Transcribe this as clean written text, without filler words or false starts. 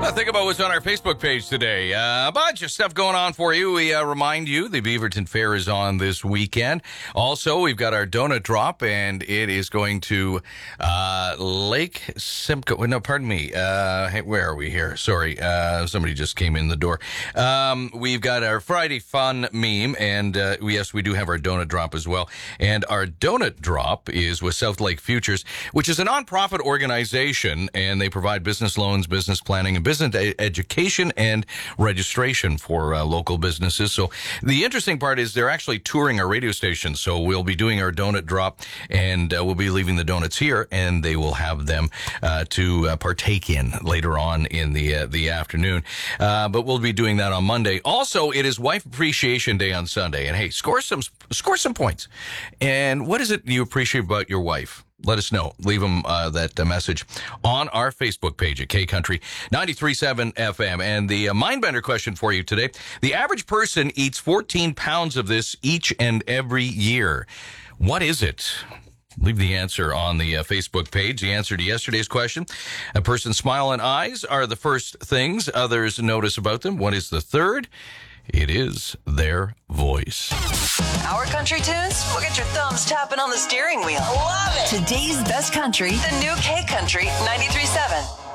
Think about what's on our Facebook page today. A bunch of stuff going on for you. We remind you the Beaverton Fair is on this weekend. Also, we've got our donut drop, and it is going to Lake Simcoe. No, pardon me. Hey, where are we here? Sorry, somebody just came in the door. We've got our Friday Fun meme, and yes, we do have our donut drop as well. And our donut drop is with South Lake Futures, which is a nonprofit organization, and they provide business loans, business planning, and business education and registration for local businesses. So the interesting part is they're actually touring our radio station. So we'll be doing our donut drop, and we'll be leaving the donuts here, and they will have them to partake in later on in the afternoon. But we'll be doing that on Monday. Also, it is Wife Appreciation Day on Sunday, and hey, score some points. And what is it you appreciate about your wife? Let us know. Leave them that message on our Facebook page at K-Country 93.7 FM. And the Mindbender question for you today. The average person eats 14 pounds of this each and every year. What is it? Leave the answer on the Facebook page. The answer to yesterday's question. A person's smile and eyes are the first things others notice about them. What is the third? It is their voice. Our country tunes will get your thumbs tapping on the steering wheel. Love it. Today's best country, the new K Country 93.7.